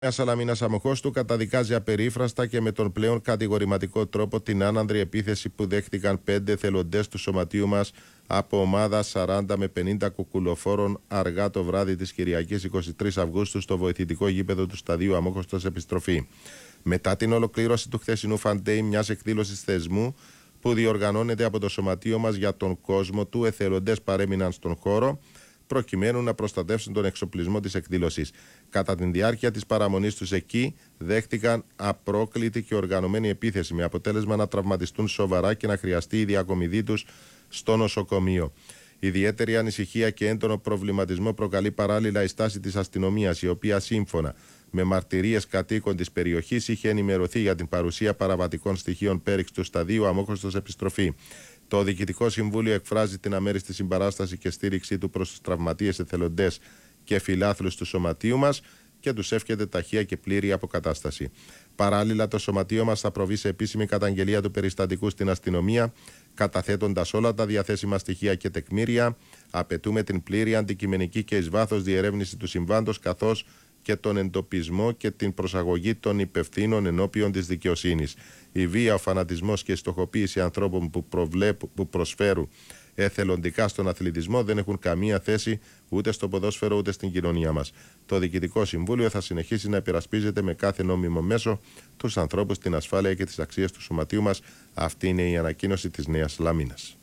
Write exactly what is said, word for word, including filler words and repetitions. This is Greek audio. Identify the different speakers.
Speaker 1: Νέα Σαλαμίνα Αμοχώστου καταδικάζει απερίφραστα και με τον πλέον κατηγορηματικό τρόπο την άνανδρη επίθεση που δέχτηκαν πέντε εθελοντές του σωματείου μας από ομάδα σαράντα με πενήντα κουκουλοφόρων αργά το βράδυ της Κυριακής εικοστή τρίτη Αυγούστου στο βοηθητικό γήπεδο του σταδίου Αμόχωστος Επιστροφή. Μετά την ολοκλήρωση του χθεσινού φαντέι μιας εκδήλωσης θεσμού που διοργανώνεται από το σωματείο μας για τον κόσμο του, εθελοντές παρέμειναν στον χώρο προκειμένου να προστατεύσουν τον εξοπλισμό της εκδήλωσης. Κατά τη διάρκεια της παραμονής τους εκεί, δέχτηκαν απρόκλητη και οργανωμένη επίθεση, με αποτέλεσμα να τραυματιστούν σοβαρά και να χρειαστεί η διακομιδή τους στο νοσοκομείο. Ιδιαίτερη ανησυχία και έντονο προβληματισμό προκαλεί παράλληλα η στάση της αστυνομίας, η οποία σύμφωνα με μαρτυρίες κατοίκων της περιοχής είχε ενημερωθεί για την παρουσία παραβατικών στοιχείων πέριξ του σταδίου Αμόχωστος Επιστροφή. Το Διοικητικό Συμβούλιο εκφράζει την αμέριστη συμπαράσταση και στήριξή του προς τους τραυματίες εθελοντές και φιλάθλους του σωματείου μας και τους εύχεται ταχεία και πλήρη αποκατάσταση. Παράλληλα, το σωματείο μας θα προβεί σε επίσημη καταγγελία του περιστατικού στην αστυνομία, καταθέτοντας όλα τα διαθέσιμα στοιχεία και τεκμήρια. Απαιτούμε την πλήρη αντικειμενική και εις βάθος διερεύνηση του συμβάντος, καθώς και τον εντοπισμό και την προσαγωγή των υπευθύνων ενώπιον της δικαιοσύνης. Η βία, ο φανατισμός και η στοχοποίηση ανθρώπων που, που προσφέρουν εθελοντικά στον αθλητισμό δεν έχουν καμία θέση ούτε στο ποδόσφαιρο ούτε στην κοινωνία μας. Το Διοικητικό Συμβούλιο θα συνεχίσει να υπερασπίζεται με κάθε νόμιμο μέσο τους ανθρώπους, την ασφάλεια και τις αξίες του σωματείου μας. Αυτή είναι η ανακοίνωση της Νέας Σαλαμίνας.